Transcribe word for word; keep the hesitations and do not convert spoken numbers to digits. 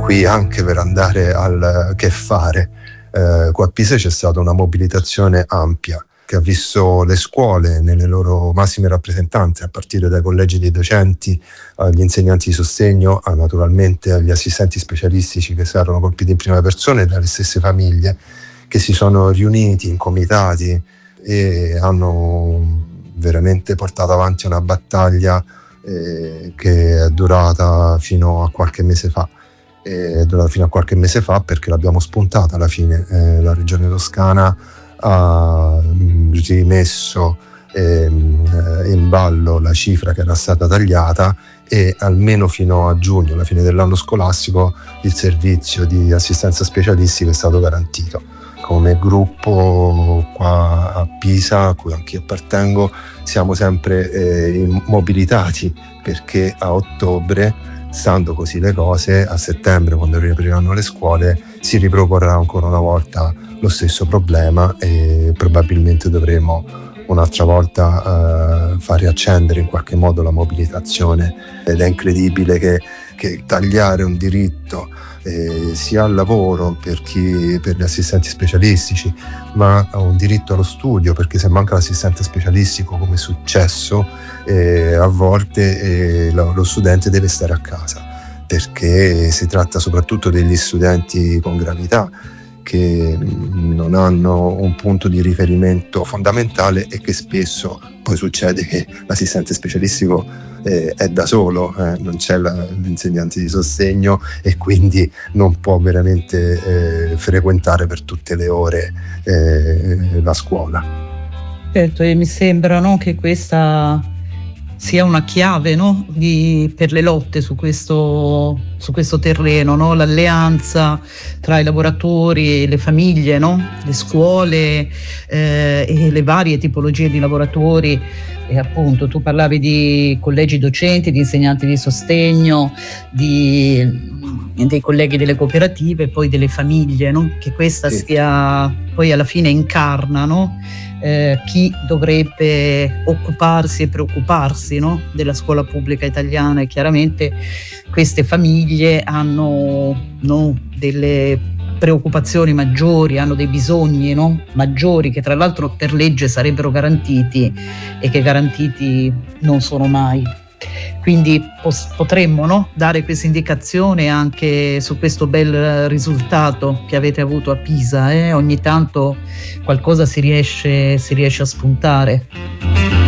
qui anche per andare al che fare. Eh, qua a Pisa c'è stata una mobilitazione ampia che ha visto le scuole nelle loro massime rappresentanze, a partire dai collegi dei docenti, agli insegnanti di sostegno, a, naturalmente agli assistenti specialistici che saranno colpiti in prima persona, e dalle stesse famiglie che si sono riuniti in comitati e hanno veramente portato avanti una battaglia eh, che è durata fino a qualche mese fa. È durata fino a qualche mese fa perché l'abbiamo spuntata alla fine. Eh, la Regione Toscana ha rimesso ehm, in ballo la cifra che era stata tagliata, e almeno fino a giugno, alla fine dell'anno scolastico, il servizio di assistenza specialistica è stato garantito. Come gruppo qua a Pisa, a cui anch'io appartengo, siamo sempre eh, mobilitati, perché a ottobre, stando così le cose, a settembre, quando riapriranno le scuole, si riproporrà ancora una volta lo stesso problema, e probabilmente dovremo un'altra volta eh, far riaccendere in qualche modo la mobilitazione. Ed è incredibile che, che tagliare un diritto eh, sia al lavoro per chi, per gli assistenti specialistici, ma a un diritto allo studio, perché se manca l'assistente specialistico, come è successo eh, a volte, eh, lo, lo studente deve stare a casa, perché si tratta soprattutto degli studenti con gravità, che non hanno un punto di riferimento fondamentale, e che spesso poi succede che l'assistente specialistico eh, è da solo, eh, non c'è la, l'insegnante di sostegno, e quindi non può veramente eh, frequentare per tutte le ore eh, la scuola. Certo, e mi sembra, no, che questa sia una chiave, no, di, per le lotte su questo, su questo terreno, no? L'alleanza tra i lavoratori e le famiglie, no? Le scuole eh, e le varie tipologie di lavoratori. E appunto tu parlavi di collegi docenti, di insegnanti di sostegno, di, dei colleghi delle cooperative, e poi delle famiglie, no? Che questa sì. sia poi alla fine incarna, no? Eh, chi dovrebbe occuparsi e preoccuparsi, no? della scuola pubblica italiana, e chiaramente queste famiglie hanno, no, delle preoccupazioni maggiori, hanno dei bisogni, no? maggiori, che tra l'altro per legge sarebbero garantiti, e che garantiti non sono mai. Quindi pos- potremmo, no? dare questa indicazione anche su questo bel risultato che avete avuto a Pisa. Eh? Ogni tanto qualcosa si riesce, si riesce a spuntare.